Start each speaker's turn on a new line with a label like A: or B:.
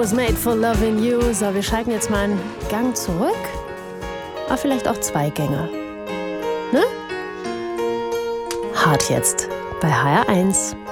A: Was made for loving you. So, wir schalten jetzt mal einen Gang zurück. Aber vielleicht auch 2 Gänge. Ne? Hart jetzt bei HR1.